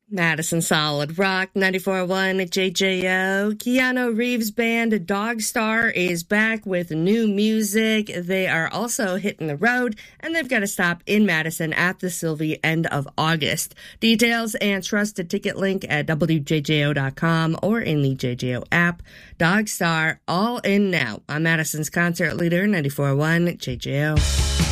Madison Solid Rock 94.1 at JJO. Keanu Reeves' band Dogstar is back with new music. They are also hitting the road, and they've got a stop in Madison at the Sylvie end of August. Details and trust a ticket link at WJJO.com or in the JJO app. Dogstar, all in now. I'm Madison's concert leader, 94.1 JJO.